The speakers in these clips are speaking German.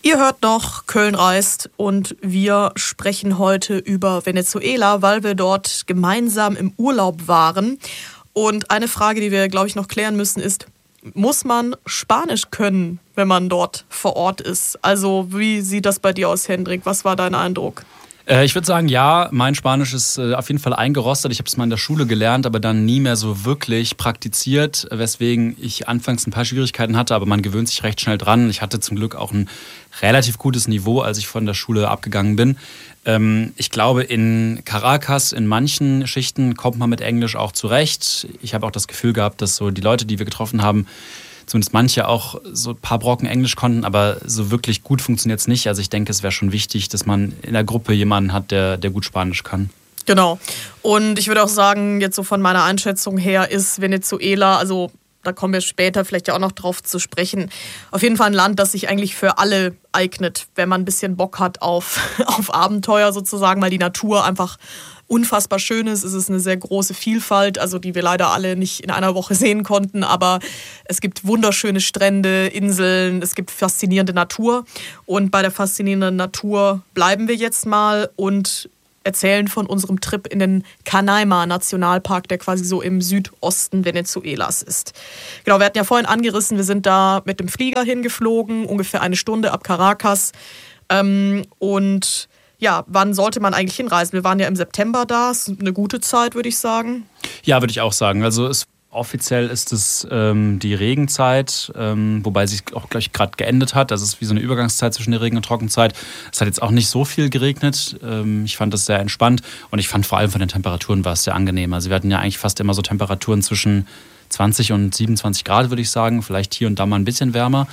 Ihr hört noch Köln reist und wir sprechen heute über Venezuela, weil wir dort gemeinsam im Urlaub waren. Und eine Frage, die wir, glaube ich, noch klären müssen, ist, muss man Spanisch können, wenn man dort vor Ort ist? Also wie sieht das bei dir aus, Hendrik? Was war dein Eindruck? Ich würde sagen, ja, mein Spanisch ist auf jeden Fall eingerostet. Ich habe es mal in der Schule gelernt, aber dann nie mehr so wirklich praktiziert, weswegen ich anfangs ein paar Schwierigkeiten hatte, aber man gewöhnt sich recht schnell dran. Ich hatte zum Glück auch ein relativ gutes Niveau, als ich von der Schule abgegangen bin. Ich glaube, in Caracas, in manchen Schichten kommt man mit Englisch auch zurecht. Ich habe auch das Gefühl gehabt, dass so die Leute, die wir getroffen haben, zumindest manche auch so ein paar Brocken Englisch konnten, aber so wirklich gut funktioniert es nicht. Also ich denke, es wäre schon wichtig, dass man in der Gruppe jemanden hat, der gut Spanisch kann. Genau. Und ich würde auch sagen, jetzt so von meiner Einschätzung her ist Venezuela, also da kommen wir später vielleicht ja auch noch drauf zu sprechen, auf jeden Fall ein Land, das sich eigentlich für alle eignet, wenn man ein bisschen Bock hat auf Abenteuer sozusagen, weil die Natur einfach unfassbar schön ist. Es ist eine sehr große Vielfalt, also die wir leider alle nicht in einer Woche sehen konnten, aber es gibt wunderschöne Strände, Inseln, es gibt faszinierende Natur und bei der faszinierenden Natur bleiben wir jetzt mal und erzählen von unserem Trip in den Canaima-Nationalpark, der quasi so im Südosten Venezuelas ist. Genau, wir hatten ja vorhin angerissen, wir sind da mit dem Flieger hingeflogen, ungefähr eine Stunde ab Caracas und ja, wann sollte man eigentlich hinreisen? Wir waren ja im September da, ist eine gute Zeit, würde ich sagen. Ja, würde ich auch sagen. Also offiziell ist es die Regenzeit, wobei sie auch gleich gerade geendet hat. Das ist wie so eine Übergangszeit zwischen der Regen- und Trockenzeit. Es hat jetzt auch nicht so viel geregnet. Ich fand das sehr entspannt und ich fand vor allem von den Temperaturen war es sehr angenehm. Also wir hatten ja eigentlich fast immer so Temperaturen zwischen 20 und 27 Grad, würde ich sagen. Vielleicht hier und da mal ein bisschen wärmer.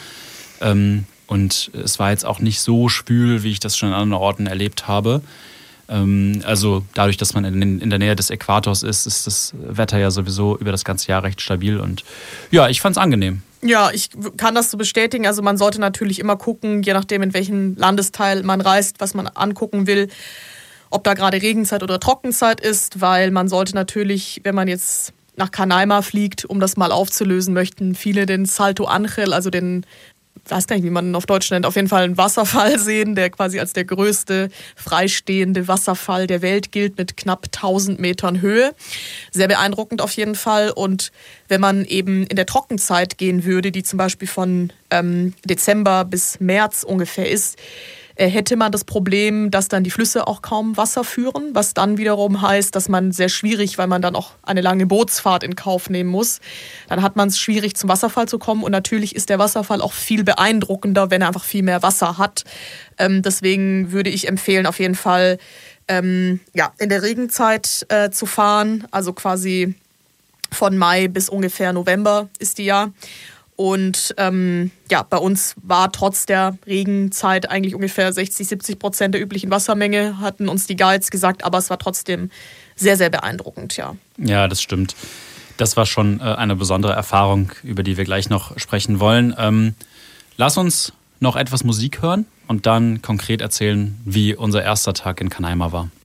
Und es war jetzt auch nicht so schwül, wie ich das schon an anderen Orten erlebt habe. Also dadurch, dass man in der Nähe des Äquators ist das Wetter ja sowieso über das ganze Jahr recht stabil. Und ja, ich fand es angenehm. Ja, ich kann das so bestätigen. Also man sollte natürlich immer gucken, je nachdem, in welchen Landesteil man reist, was man angucken will, ob da gerade Regenzeit oder Trockenzeit ist, weil man sollte natürlich, wenn man jetzt nach Canaima fliegt, um das mal aufzulösen, möchten viele den Salto Ángel, also den, ich weiß gar nicht, wie man ihn auf Deutsch nennt, auf jeden Fall einen Wasserfall sehen, der quasi als der größte freistehende Wasserfall der Welt gilt mit knapp 1000 Metern Höhe. Sehr beeindruckend auf jeden Fall. Und wenn man eben in der Trockenzeit gehen würde, die zum Beispiel von Dezember bis März ungefähr ist, hätte man das Problem, dass dann die Flüsse auch kaum Wasser führen, was dann wiederum heißt, dass man sehr schwierig, weil man dann auch eine lange Bootsfahrt in Kauf nehmen muss, dann hat man es schwierig, zum Wasserfall zu kommen und natürlich ist der Wasserfall auch viel beeindruckender, wenn er einfach viel mehr Wasser hat. Deswegen würde ich empfehlen, auf jeden Fall in der Regenzeit zu fahren, also quasi von Mai bis ungefähr November ist die ja. Und bei uns war trotz der Regenzeit eigentlich ungefähr 60-70% der üblichen Wassermenge, hatten uns die Guides gesagt, aber es war trotzdem sehr, sehr beeindruckend, ja. Ja, das stimmt. Das war schon eine besondere Erfahrung, über die wir gleich noch sprechen wollen. Lass uns noch etwas Musik hören und dann konkret erzählen, wie unser erster Tag in Canaima war.